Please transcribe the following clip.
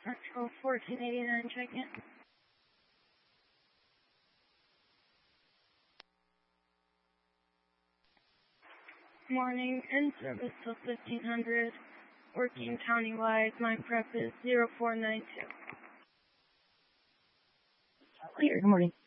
Central 1489 check-in. Morning, in service till 1500. Working countywide, line prep is 0492. Clear, good morning.